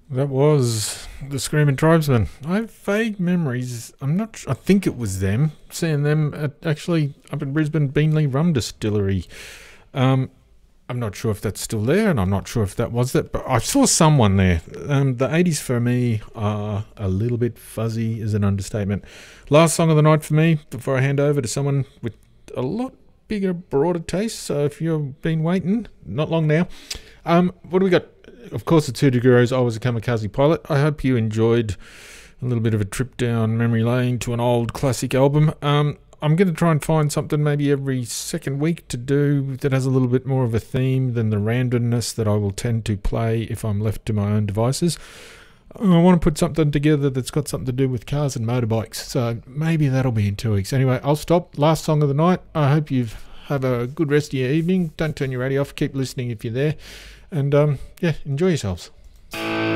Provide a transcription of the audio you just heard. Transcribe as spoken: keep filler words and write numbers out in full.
That was the Screaming Tribesmen. I have vague memories. I'm not. Sure, I think it was them. Seeing them at actually up in Brisbane, Beanley Rum Distillery. Um, I'm not sure if that's still there, and I'm not sure if that was that. But I saw someone there. Um, the eighties for me are a little bit fuzzy, is an understatement. Last song of the night for me before I hand over to someone with a lot bigger, broader taste. So if you've been waiting, not long now. Um, what do we got? Of course, it's Two Degrees, I Was a Kamikaze Pilot. I hope you enjoyed a little bit of a trip down memory lane to an old classic album. Um, I'm going to try and find something maybe every second week to do that has a little bit more of a theme than the randomness that I will tend to play if I'm left to my own devices. I want to put something together that's got something to do with cars and motorbikes, so maybe that'll be in two weeks. Anyway, I'll stop. Last song of the night. I hope you've have a good rest of your evening. Don't turn your radio off. Keep listening if you're there. And, um, yeah, enjoy yourselves.